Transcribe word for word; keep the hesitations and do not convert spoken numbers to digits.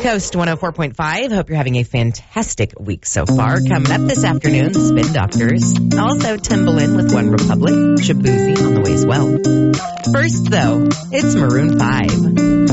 Coast one oh four point five. Hope you're having a fantastic week so far. Coming up this afternoon, the Spin Doctors. Also, Timbaland with One Republic. Shabuzi on the way as well. First, though, it's Maroon five.